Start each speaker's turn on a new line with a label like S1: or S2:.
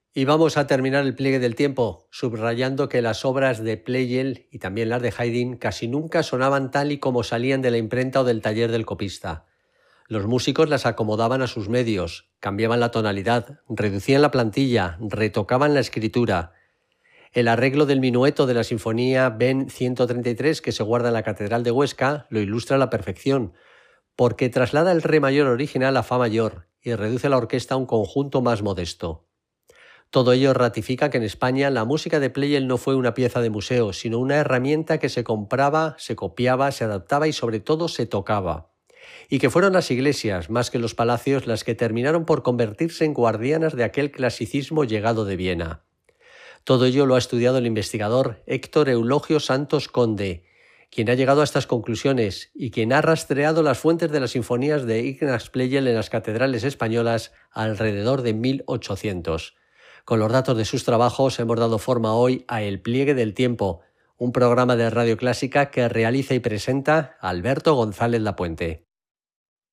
S1: Y vamos a terminar el pliegue del tiempo, subrayando que las obras de Pleyel y también las de Haydn casi nunca sonaban tal y como salían de la imprenta o del taller del copista. Los músicos las acomodaban a sus medios, cambiaban la tonalidad, reducían la plantilla, retocaban la escritura. El arreglo del minueto de la Sinfonía Ben 133 que se guarda en la Catedral de Huesca lo ilustra a la perfección, porque traslada el re mayor original a fa mayor y reduce la orquesta a un conjunto más modesto. Todo ello ratifica que en España la música de Pleyel no fue una pieza de museo, sino una herramienta que se compraba, se copiaba, se adaptaba y sobre todo se tocaba. Y que fueron las iglesias, más que los palacios, las que terminaron por convertirse en guardianas de aquel clasicismo llegado de Viena. Todo ello lo ha estudiado el investigador Héctor Eulogio Santos Conde, quien ha llegado a estas conclusiones y quien ha rastreado las fuentes de las sinfonías de Ignaz Pleyel en las catedrales españolas alrededor de 1800. Con los datos de sus trabajos hemos dado forma hoy a El Pliegue del Tiempo, un programa de Radio Clásica que realiza y presenta Alberto González Lapuente.